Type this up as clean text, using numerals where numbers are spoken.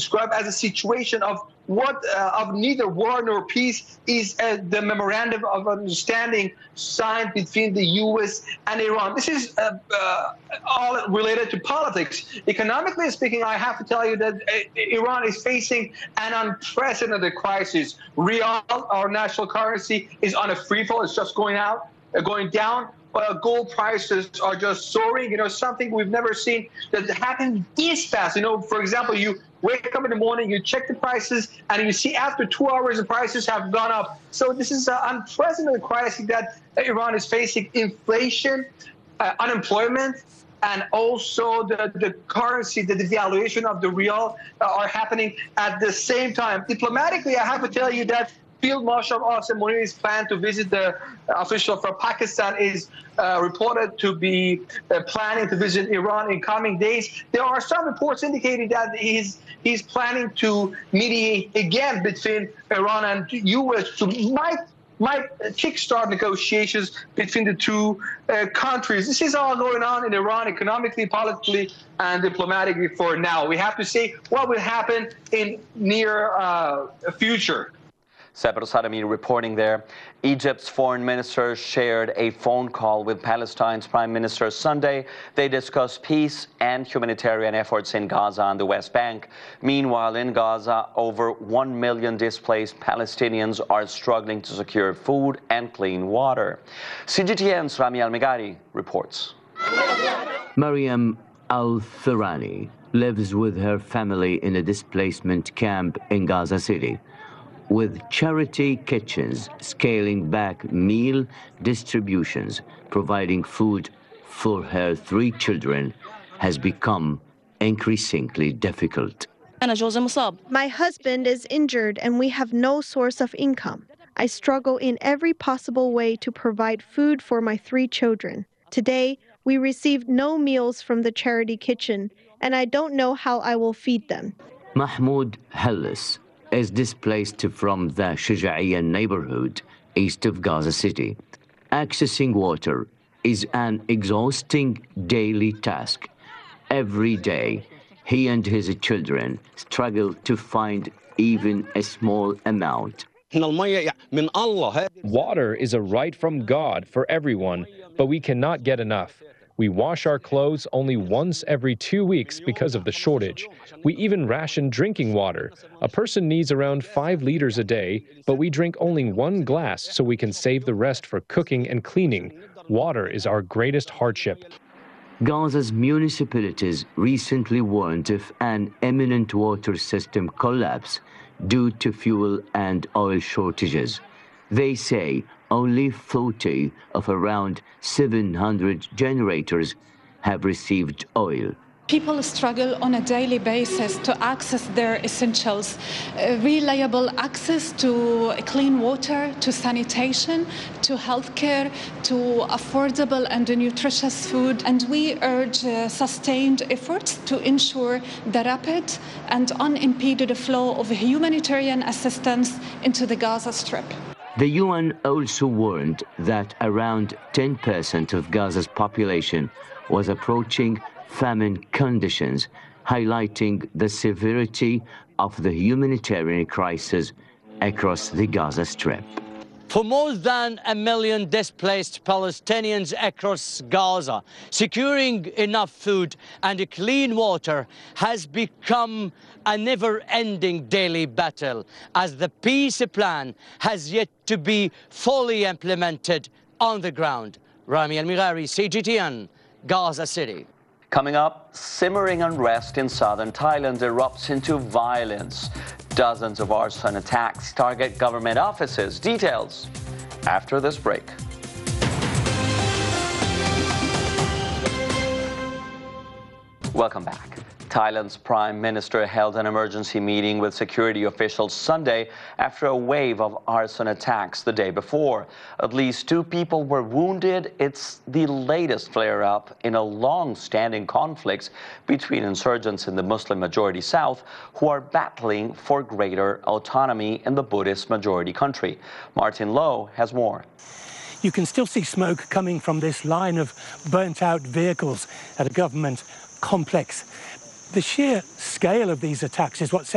described as a situation of of neither war nor peace is the memorandum of understanding signed between the U.S. and Iran. This is all related to politics. Economically speaking, I have to tell you that Iran is facing an unprecedented crisis. Rial, our national currency, is on a free fall. It's just going down. Gold prices are just soaring. Something we've never seen that happened this fast. For example, you wake up in the morning, you check the prices, and you see after 2 hours the prices have gone up. So this is an unprecedented crisis that Iran is facing. Inflation, unemployment, and also the currency, the devaluation of the rial are happening at the same time. Diplomatically, I have to tell you that Field Marshal Asim Munir's plan to visit the official from Pakistan is reported to be planning to visit Iran in coming days. There are some reports indicating that he's planning to mediate again between Iran and U.S. to might kickstart negotiations between the two countries. This is all going on in Iran economically, politically, and diplomatically for now. We have to see what will happen in near future. Sabir Sadami reporting there. Egypt's foreign minister shared a phone call with Palestine's prime minister Sunday. They discussed peace and humanitarian efforts in Gaza and the West Bank. Meanwhile, in Gaza, over 1 million displaced Palestinians are struggling to secure food and clean water. CGTN's Rami Al-Migari reports. Mariam Al-Thirani lives with her family in a displacement camp in Gaza City, with charity kitchens scaling back meal distributions. Providing food for her 3 children has become increasingly difficult. My husband is injured and we have no source of income. I struggle in every possible way to provide food for my 3 children. Today, we received no meals from the charity kitchen, and I don't know how I will feed them. Mahmoud Hellis is displaced from the Shuja'iyya neighborhood east of Gaza City. Accessing water is an exhausting daily task. Every day, he and his children struggle to find even a small amount. Water is a right from God for everyone, but we cannot get enough. We wash our clothes only once every 2 weeks because of the shortage. We even ration drinking water. A person needs around 5 liters a day, but we drink only 1 glass so we can save the rest for cooking and cleaning. Water is our greatest hardship. Gaza's municipalities recently warned of an imminent water system collapse due to fuel and oil shortages. They say only 40 of around 700 generators have received oil. People struggle on a daily basis to access their essentials. Reliable access to clean water, to sanitation, to healthcare, to affordable and nutritious food. And we urge sustained efforts to ensure the rapid and unimpeded flow of humanitarian assistance into the Gaza Strip. The UN also warned that around 10% of Gaza's population was approaching famine conditions, highlighting the severity of the humanitarian crisis across the Gaza Strip. For more than 1 million displaced Palestinians across Gaza, securing enough food and clean water has become a never-ending daily battle, as the peace plan has yet to be fully implemented on the ground. Rami Al-Migari, CGTN, Gaza City. Coming up, simmering unrest in southern Thailand erupts into violence. Dozens of arson attacks target government offices. Details after this break. Welcome back. Thailand's prime minister held an emergency meeting with security officials Sunday after a wave of arson attacks the day before. At least 2 people were wounded. It's the latest flare-up in a long-standing conflict between insurgents in the Muslim-majority South who are battling for greater autonomy in the Buddhist-majority country. Martin Lowe has more. You can still see smoke coming from this line of burnt-out vehicles at a government complex. The sheer scale of these attacks is what